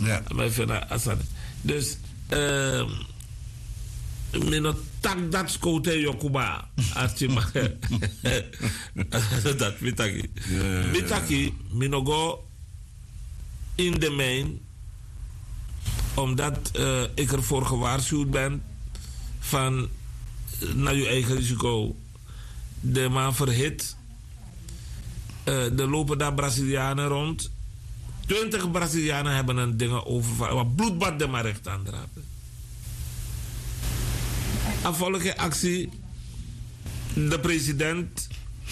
Ja. Maar ik vind dat dus mino tak dat skote yokuba archima dat mitaki mitaki mino go in de mijn omdat ik ervoor gewaarschuwd ben van naar uw eigen risico de man verhit. Er lopen daar Brazilianen rond. 20 Brazilianen hebben een dingen overvallen. Wat bloedbad de maar recht aandrapen. Afvolgende actie. De president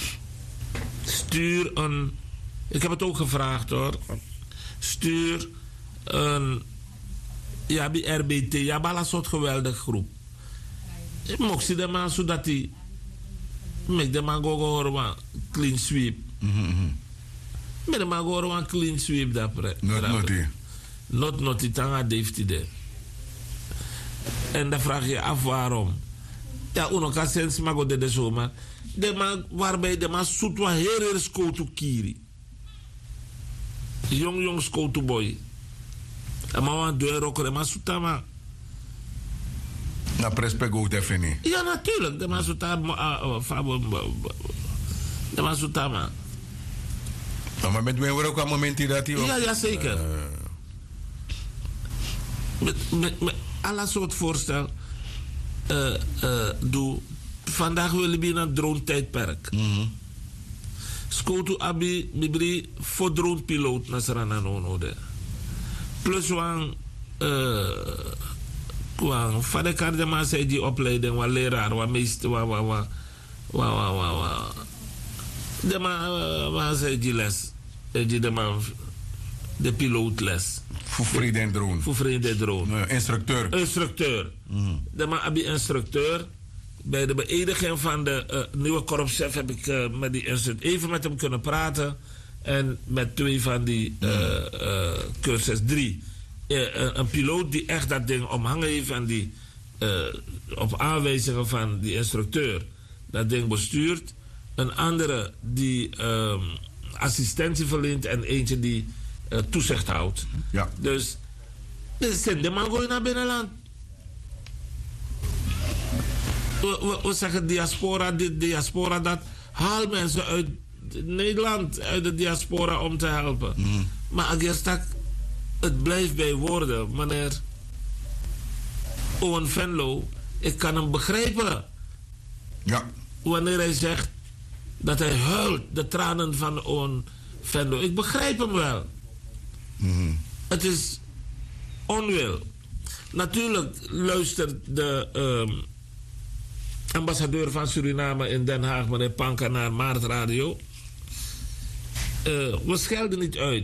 stuur een... Ik heb het ook gevraagd hoor. Stuur een... Ja, bij RBT. Ja, maar een soort geweldige groep. Ik mocht ze de man zodat die... Met de man go clean sweep. Met de man go clean sweep dat Not noti tanga deftide. En dan vraag je af waarom. Ja, uno kan sens mago de zomaar. De man waarbij de man zoet wa heel skotu kiri. Jong skotu boy. En man wan deur roker de man zoetama. Na prespego defini. Ja, natuurlijk. De man zoetama. Maar met mij ook een moment dat hij... Ja, zeker. Met alle soort voorstel doe. Vandaag willen we naar drone tijdperk. Skotu abi mibri voor drone piloot naar Sarana nonode. Plus wang van de kaart de man zei die opleiding wat leraar wat meester de man zei die les de man de pilootles. Voor vrede en drone. Voor vrede en drone. Instructeur. De man abi instructeur. Bij de beëdiging van de nieuwe korpschef heb ik met die instructeur even met hem kunnen praten. En met 2 van die cursus 3. Een piloot die echt dat ding omhangen heeft en die op aanwijzingen van die instructeur dat ding bestuurt. Een andere die assistentie verleent en eentje die toezicht houdt. Ja. Dus de man gooien naar binnenland. We zeggen diaspora dit, diaspora dat. Haal mensen uit Nederland, uit de diaspora om te helpen. Maar Agerstak, het blijft bij woorden. Meneer Owen Venlo, ik kan hem begrijpen. Ja. Wanneer hij zegt dat hij huilt, de tranen van Owen Venlo. Ik begrijp hem wel. Het is onwil. Natuurlijk luistert de ambassadeur van Suriname in Den Haag, meneer Panka, naar Maart Radio. We schelden niet uit.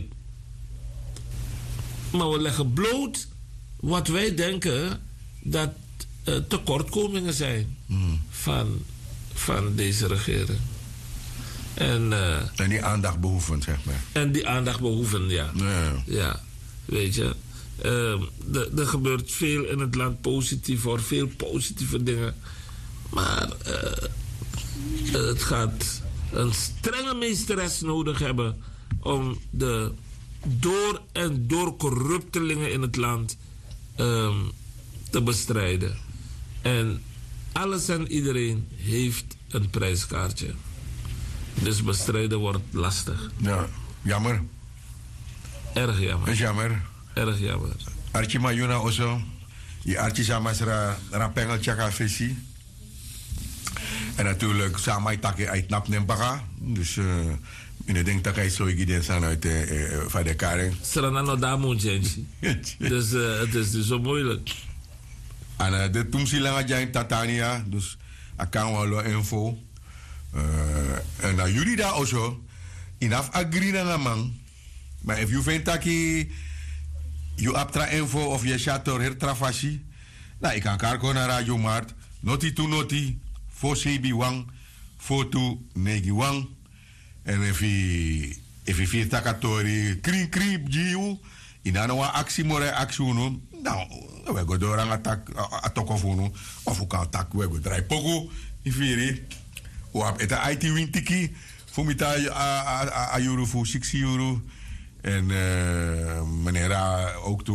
Maar we leggen bloot wat wij denken dat tekortkomingen zijn van deze regering. En die aandacht behoeven, zeg maar. En die aandacht behoeven, ja. Ja, weet je. Er gebeurt veel in het land positief, hoor. Veel positieve dingen. Maar het gaat een strenge meesteres nodig hebben om de door en door corruptelingen in het land te bestrijden. En alles en iedereen heeft een prijskaartje. Dus bestrijden wordt lastig. Ja, jammer. Erg jammer. Is jammer. Erg jammer. Archie Mayuna also. Die Archie Samas rapengel tjaka visie. En natuurlijk, Samai Taki uit Nap Nempaka. Dus ik denk dat hij zo idee zijn uit van de karing. Seranano Damun Jensi. Dus het is dus zo moeilijk. En de Tumsilanga Jain Tatania. Dus ik kan wel info. En dan jullie daar also. Inaf agree na man. Maar if you vindt dat je aptra info of je chatter hertrafasi. Nou, ik kan karko naar Radio Mart. Noti to noti. Voor CB Wang. Voor to Negi Wang. En if je vindt takatori. Kring jiu. Inano wa actie more actie uno. Nou, we gaan door aan attack of uno. Of we kan attack. We gaan draai pogo. Ifiri. Op het IT wintiki. Voor mij €6 voor €6. En meneer ook toe.